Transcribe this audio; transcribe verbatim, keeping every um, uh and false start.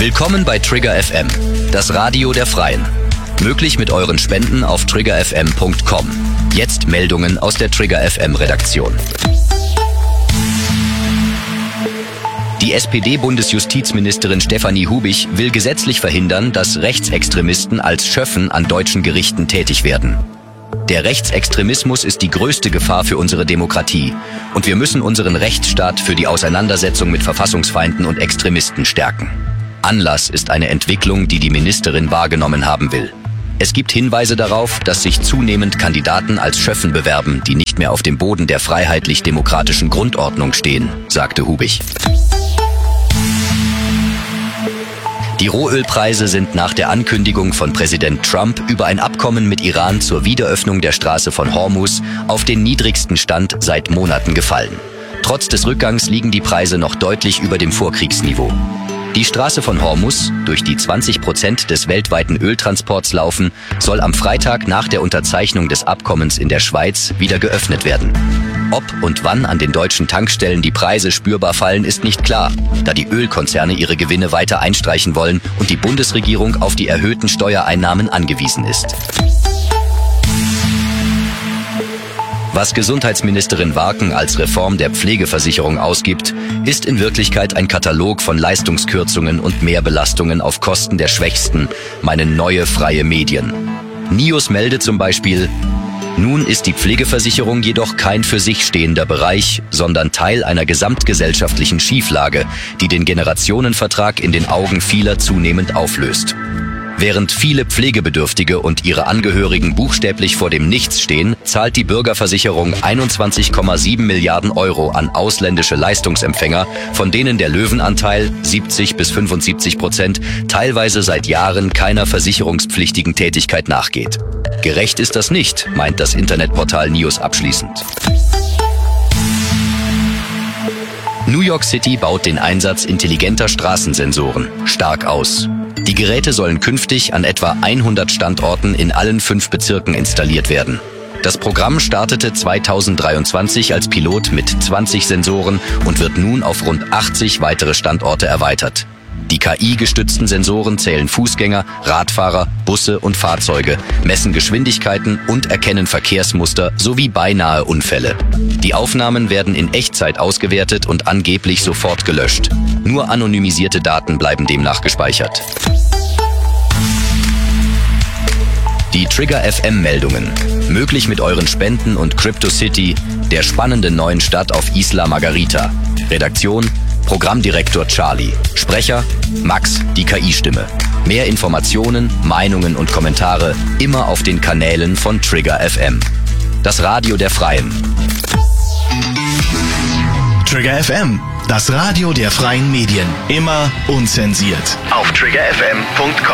Willkommen bei Trigger F M, das Radio der Freien. Möglich mit euren Spenden auf trigger f m punkt com. Jetzt Meldungen aus der Trigger F M Redaktion. Die S P D-Bundesjustizministerin Stefanie Hubich will gesetzlich verhindern, dass Rechtsextremisten als Schöffen an deutschen Gerichten tätig werden. Der Rechtsextremismus ist die größte Gefahr für unsere Demokratie und wir müssen unseren Rechtsstaat für die Auseinandersetzung mit Verfassungsfeinden und Extremisten stärken. Anlass ist eine Entwicklung, die die Ministerin wahrgenommen haben will. Es gibt Hinweise darauf, dass sich zunehmend Kandidaten als Schöffen bewerben, die nicht mehr auf dem Boden der freiheitlich-demokratischen Grundordnung stehen, sagte Hubich. Die Rohölpreise sind nach der Ankündigung von Präsident Trump über ein Abkommen mit Iran zur Wiederöffnung der Straße von Hormuz auf den niedrigsten Stand seit Monaten gefallen. Trotz des Rückgangs liegen die Preise noch deutlich über dem Vorkriegsniveau. Die Straße von Hormuz, durch die zwanzig Prozent des weltweiten Öltransports laufen, soll am Freitag nach der Unterzeichnung des Abkommens in der Schweiz wieder geöffnet werden. Ob und wann an den deutschen Tankstellen die Preise spürbar fallen, ist nicht klar, da die Ölkonzerne ihre Gewinne weiter einstreichen wollen und die Bundesregierung auf die erhöhten Steuereinnahmen angewiesen ist. Was Gesundheitsministerin Warken als Reform der Pflegeversicherung ausgibt, ist in Wirklichkeit ein Katalog von Leistungskürzungen und Mehrbelastungen auf Kosten der Schwächsten, meinen neue freie Medien. NIOS meldet zum Beispiel: Nun ist die Pflegeversicherung jedoch kein für sich stehender Bereich, sondern Teil einer gesamtgesellschaftlichen Schieflage, die den Generationenvertrag in den Augen vieler zunehmend auflöst. Während viele Pflegebedürftige und ihre Angehörigen buchstäblich vor dem Nichts stehen, zahlt die Bürgerversicherung einundzwanzig Komma sieben Milliarden Euro an ausländische Leistungsempfänger, von denen der Löwenanteil, siebzig bis fünfundsiebzig Prozent, teilweise seit Jahren keiner versicherungspflichtigen Tätigkeit nachgeht. Gerecht ist das nicht, meint das Internetportal NIOS abschließend. New York City baut den Einsatz intelligenter Straßensensoren stark aus. Die Geräte sollen künftig an etwa hundert Standorten in allen fünf Bezirken installiert werden. Das Programm startete zweitausenddreiundzwanzig als Pilot mit zwanzig Sensoren und wird nun auf rund achtzig weitere Standorte erweitert. Die K I-gestützten Sensoren zählen Fußgänger, Radfahrer, Busse und Fahrzeuge, messen Geschwindigkeiten und erkennen Verkehrsmuster sowie beinahe Unfälle. Die Aufnahmen werden in Echtzeit ausgewertet und angeblich sofort gelöscht. Nur anonymisierte Daten bleiben demnach gespeichert. Die Trigger F M-Meldungen. Möglich mit euren Spenden und CryptoCity, der spannenden neuen Stadt auf Isla Margarita. Redaktion: Programmdirektor Charlie. Sprecher: Max, die K I-Stimme. Mehr Informationen, Meinungen und Kommentare immer auf den Kanälen von Trigger F M. Das Radio der Freien. Trigger F M, das Radio der freien Medien. Immer unzensiert. Auf trigger f m punkt com.